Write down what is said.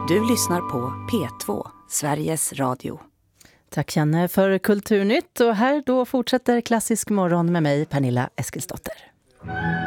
Du lyssnar på P2, Sveriges Radio. Tack Janne för Kulturnytt och här då fortsätter Klassisk morgon med mig, Pernilla Eskilsdotter.